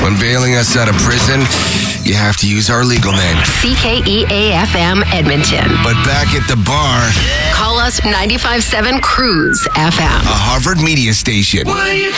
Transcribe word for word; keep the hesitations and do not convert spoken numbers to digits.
When bailing us out of prison, you have to use our legal name. C K E A F M Edmonton. But back at the bar, call us ninety-five point seven Cruise F M. a Harvard media station. What are you